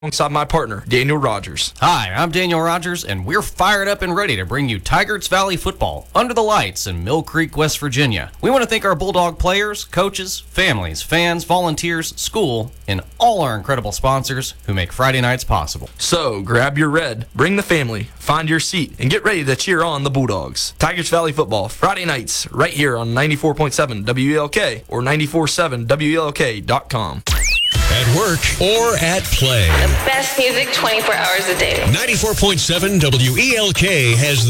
alongside my partner, Daniel Rogers. Hi, I'm Daniel Rogers, and we're fired up and ready to bring you Tigers Valley football under the lights in Mill Creek, West Virginia. We want to thank our Bulldog players, coaches, families, fans, volunteers, school, and all our incredible sponsors who make Friday nights possible. So, grab your red, bring the family, find your seat, and get ready to cheer on the Bulldogs. Tigers Valley football, Friday nights, right here on 94.7 WELK or 94.7WELK.com. At work or at play. The best music 24 hours a day. 94.7 WELK has